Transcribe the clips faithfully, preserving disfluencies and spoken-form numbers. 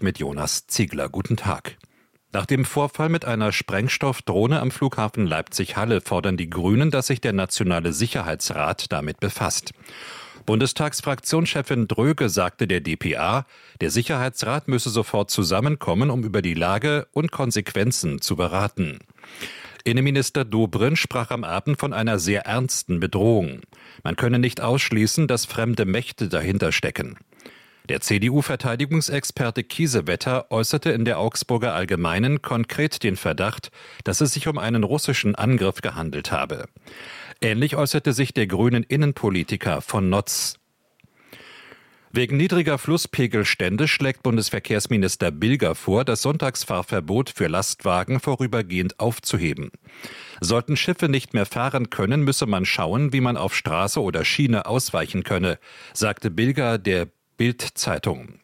mit Jonas Ziegler. Guten Tag. Nach dem Vorfall mit einer Sprengstoffdrohne am Flughafen Leipzig-Halle fordern die Grünen, dass sich der Nationale Sicherheitsrat damit befasst. Bundestagsfraktionschefin Dröge sagte der d p a, der Sicherheitsrat müsse sofort zusammenkommen, um über die Lage und Konsequenzen zu beraten. Innenminister Dobrindt sprach am Abend von einer sehr ernsten Bedrohung. Man könne nicht ausschließen, dass fremde Mächte dahinter stecken. Der C D U-Verteidigungsexperte Kiesewetter äußerte in der Augsburger Allgemeinen konkret den Verdacht, dass es sich um einen russischen Angriff gehandelt habe. Ähnlich äußerte sich der grünen Innenpolitiker von Notz. Wegen niedriger Flusspegelstände schlägt Bundesverkehrsminister Bilger vor, das Sonntagsfahrverbot für Lastwagen vorübergehend aufzuheben. Sollten Schiffe nicht mehr fahren können, müsse man schauen, wie man auf Straße oder Schiene ausweichen könne, sagte Bilger der Bild-Zeitung.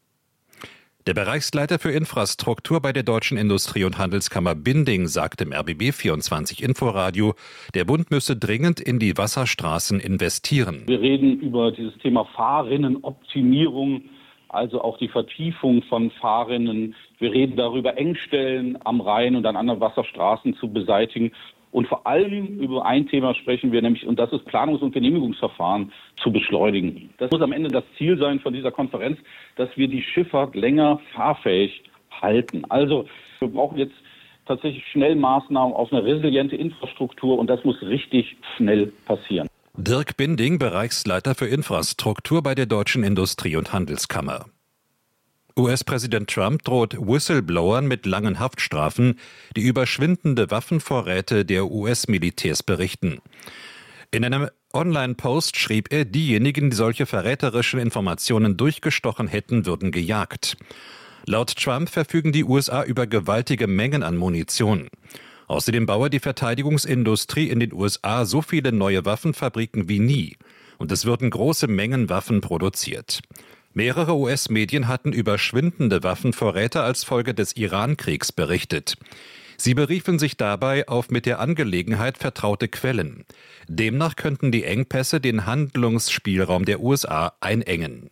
Der Bereichsleiter für Infrastruktur bei der Deutschen Industrie- und Handelskammer Binding sagte im R B B vierundzwanzig Inforadio, der Bund müsse dringend in die Wasserstraßen investieren. Wir reden über dieses Thema Fahrrinnenoptimierung, also auch die Vertiefung von Fahrrinnen. Wir reden darüber, Engstellen am Rhein und an anderen Wasserstraßen zu beseitigen. Und vor allem über ein Thema sprechen wir, nämlich, und das ist Planungs- und Genehmigungsverfahren zu beschleunigen. Das muss am Ende das Ziel sein von dieser Konferenz, dass wir die Schifffahrt länger fahrfähig halten. Also wir brauchen jetzt tatsächlich schnell Maßnahmen auf eine resiliente Infrastruktur und das muss richtig schnell passieren. Dirk Binding, Bereichsleiter für Infrastruktur bei der Deutschen Industrie- und Handelskammer. U S-Präsident Trump droht Whistleblowern mit langen Haftstrafen, die über schwindende Waffenvorräte der U S-Militärs berichten. In einem Online-Post schrieb er, diejenigen, die solche verräterischen Informationen durchgestochen hätten, würden gejagt. Laut Trump verfügen die U S A über gewaltige Mengen an Munition. Außerdem baue die Verteidigungsindustrie in den U S A so viele neue Waffenfabriken wie nie. Und es würden große Mengen Waffen produziert. Mehrere U S-Medien hatten über schwindende Waffenvorräte als Folge des Iran-Kriegs berichtet. Sie beriefen sich dabei auf mit der Angelegenheit vertraute Quellen. Demnach könnten die Engpässe den Handlungsspielraum der U S A einengen.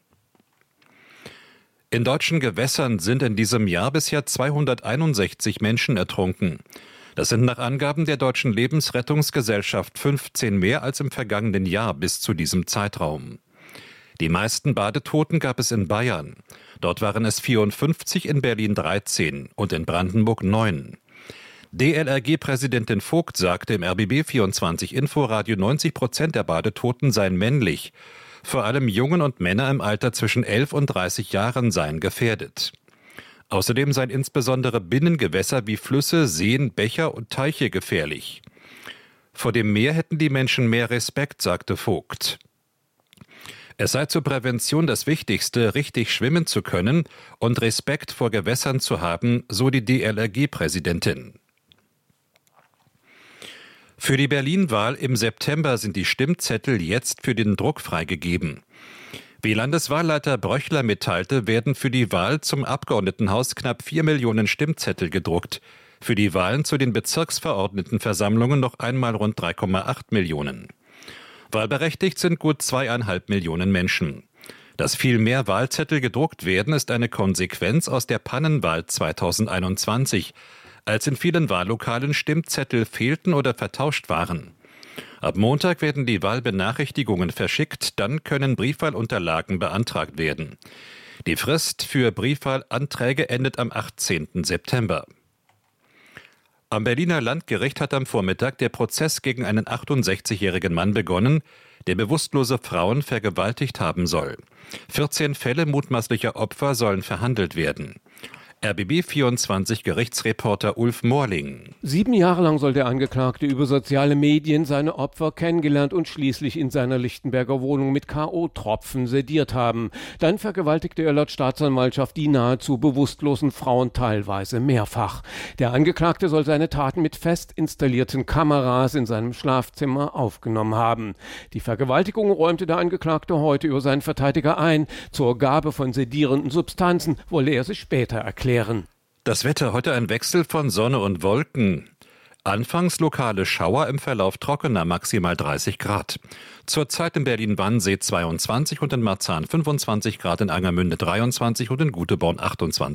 In deutschen Gewässern sind in diesem Jahr bisher zweihunderteinundsechzig Menschen ertrunken. Das sind nach Angaben der Deutschen Lebensrettungsgesellschaft fünfzehn mehr als im vergangenen Jahr bis zu diesem Zeitraum. Die meisten Badetoten gab es in Bayern. Dort waren es vierundfünfzig, in Berlin dreizehn und in Brandenburg neun. D L R G-Präsidentin Vogt sagte im R B B vierundzwanzig Inforadio, neunzig Prozent der Badetoten seien männlich. Vor allem Jungen und Männer im Alter zwischen elf und dreißig Jahren seien gefährdet. Außerdem seien insbesondere Binnengewässer wie Flüsse, Seen, Bächer und Teiche gefährlich. Vor dem Meer hätten die Menschen mehr Respekt, sagte Vogt. Es sei zur Prävention das Wichtigste, richtig schwimmen zu können und Respekt vor Gewässern zu haben, so die D L R G-Präsidentin. Für die Berlin-Wahl im September sind die Stimmzettel jetzt für den Druck freigegeben. Wie Landeswahlleiter Bröchler mitteilte, werden für die Wahl zum Abgeordnetenhaus knapp vier Millionen Stimmzettel gedruckt. Für die Wahlen zu den Bezirksverordnetenversammlungen noch einmal rund drei Komma acht Millionen. Wahlberechtigt sind gut zweieinhalb Millionen Menschen. Dass viel mehr Wahlzettel gedruckt werden, ist eine Konsequenz aus der Pannenwahl zweitausendeinundzwanzig, als in vielen Wahllokalen Stimmzettel fehlten oder vertauscht waren. Ab Montag werden die Wahlbenachrichtigungen verschickt, dann können Briefwahlunterlagen beantragt werden. Die Frist für Briefwahlanträge endet am achtzehnten September. Am Berliner Landgericht hat am Vormittag der Prozess gegen einen achtundsechzigjährigen Mann begonnen, der bewusstlose Frauen vergewaltigt haben soll. vierzehn Fälle mutmaßlicher Opfer sollen verhandelt werden. R B B vierundzwanzig Gerichtsreporter Ulf Morling. Sieben Jahre lang soll der Angeklagte über soziale Medien seine Opfer kennengelernt und schließlich in seiner Lichtenberger Wohnung mit K O-Tropfen sediert haben. Dann vergewaltigte er laut Staatsanwaltschaft die nahezu bewusstlosen Frauen teilweise mehrfach. Der Angeklagte soll seine Taten mit fest installierten Kameras in seinem Schlafzimmer aufgenommen haben. Die Vergewaltigung räumte der Angeklagte heute über seinen Verteidiger ein. Zur Gabe von sedierenden Substanzen wolle er sich später erklären. Das Wetter, heute ein Wechsel von Sonne und Wolken. Anfangs lokale Schauer, im Verlauf trockener, maximal dreißig Grad. Zurzeit in Berlin-Wannsee zweiundzwanzig und in Marzahn fünfundzwanzig Grad, in Angermünde dreiundzwanzig und in Guteborn achtundzwanzig.